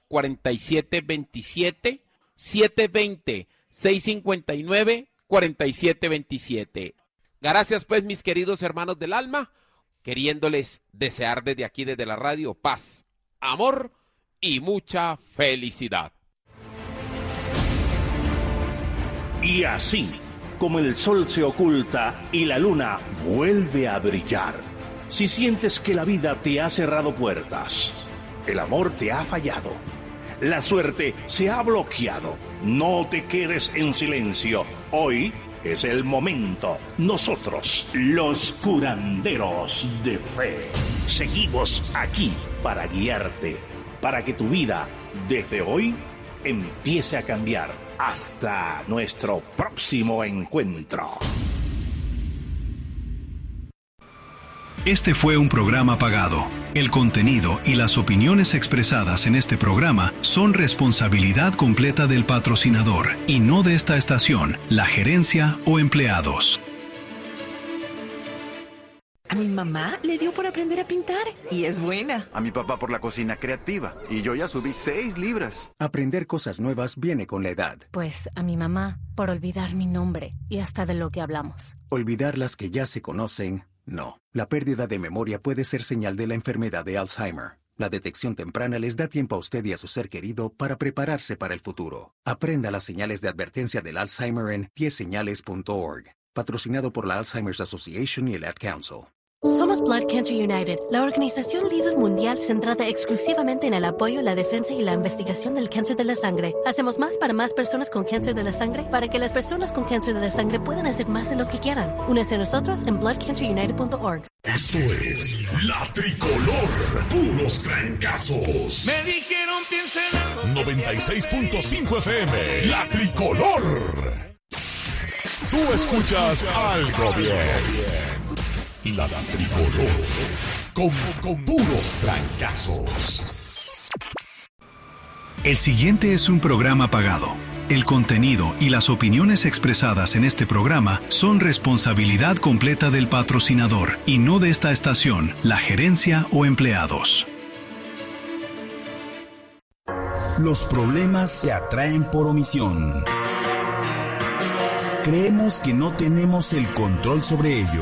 4727, 720-659-4727. Gracias pues, mis queridos hermanos del alma, queriéndoles desear desde aquí, desde la radio, paz, amor y mucha felicidad. Y así, como el sol se oculta y la luna vuelve a brillar, si sientes que la vida te ha cerrado puertas, el amor te ha fallado, la suerte se ha bloqueado, no te quedes en silencio. Hoy es el momento. Nosotros, los curanderos de fe, seguimos aquí para guiarte, para que tu vida, desde hoy, empiece a cambiar. Hasta nuestro próximo encuentro. Este fue un programa pagado. El contenido y las opiniones expresadas en este programa son responsabilidad completa del patrocinador y no de esta estación, la gerencia o empleados. A mi mamá le dio por aprender a pintar y es buena. A mi papá por la cocina creativa y yo ya subí 6 libras. Aprender cosas nuevas viene con la edad. Pues a mi mamá por olvidar mi nombre y hasta de lo que hablamos. Olvidar las que ya se conocen, no. La pérdida de memoria puede ser señal de la enfermedad de Alzheimer. La detección temprana les da tiempo a usted y a su ser querido para prepararse para el futuro. Aprenda las señales de advertencia del Alzheimer en 10señales.org. Patrocinado por la Alzheimer's Association y el Ad Council. Somos Blood Cancer United, la organización líder mundial centrada exclusivamente en el apoyo, la defensa y la investigación del cáncer de la sangre. Hacemos más para más personas con cáncer de la sangre para que las personas con cáncer de la sangre puedan hacer más de lo que quieran. Únese a nosotros en bloodcancerunited.org. Esto es La Tricolor, puros trancazos. Me dijeron piénselo. 96.5 FM, La Tricolor. Tú escuchas algo bien. La Tricolor, con puros trancazos. El siguiente es un programa pagado. El contenido y las opiniones expresadas en este programa son responsabilidad completa del patrocinador y no de esta estación, la gerencia o empleados. Los problemas se atraen por omisión. Creemos que no tenemos el control sobre ello.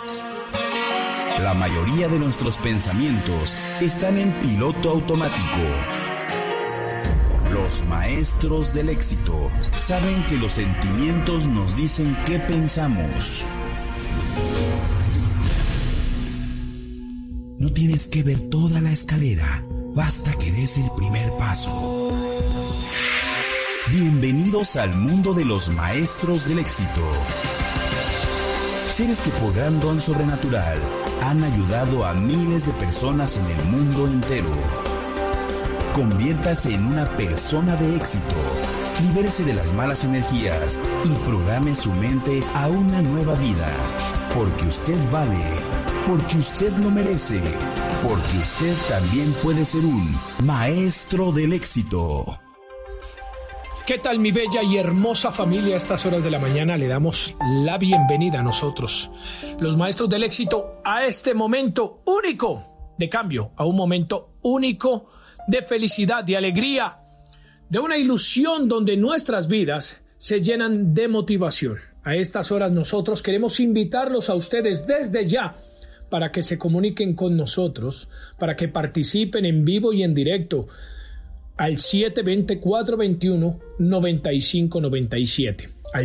La mayoría de nuestros pensamientos están en piloto automático. Los maestros del éxito saben que los sentimientos nos dicen qué pensamos. No tienes que ver toda la escalera, basta que des el primer paso. Bienvenidos al mundo de los maestros del éxito. Seres que por gran don sobrenatural han ayudado a miles de personas en el mundo entero. Conviértase en una persona de éxito. Libérese de las malas energías y programe su mente a una nueva vida. Porque usted vale, porque usted lo merece, porque usted también puede ser un maestro del éxito. ¿Qué tal, mi bella y hermosa familia? A estas horas de la mañana le damos la bienvenida a nosotros, los maestros del éxito, a este momento único de cambio, a un momento único de felicidad, de alegría, de una ilusión donde nuestras vidas se llenan de motivación. A estas horas nosotros queremos invitarlos a ustedes desde ya para que se comuniquen con nosotros, para que participen en vivo y en directo al 720-421-9597. Al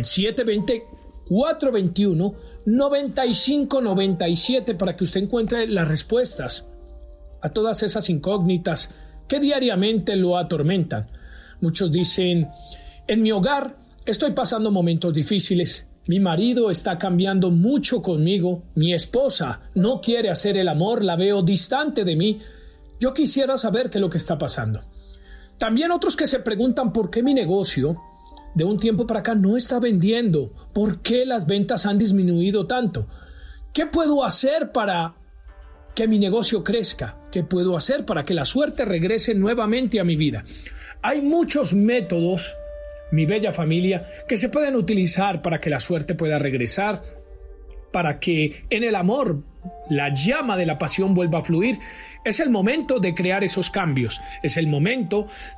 720-421-9597 para que usted encuentre las respuestas a todas esas incógnitas que diariamente lo atormentan. Muchos dicen: en mi hogar estoy pasando momentos difíciles, mi marido está cambiando mucho conmigo, mi esposa no quiere hacer el amor, la veo distante de mí, yo quisiera saber qué es lo que está pasando. También otros que se preguntan por qué mi negocio de un tiempo para acá no está vendiendo, por qué las ventas han disminuido tanto, qué puedo hacer para que mi negocio crezca, qué puedo hacer para que la suerte regrese nuevamente a mi vida. Hay muchos métodos, mi bella familia, que se pueden utilizar para que la suerte pueda regresar, para que en el amor la llama de la pasión vuelva a fluir. Es el momento de crear esos cambios, es el momento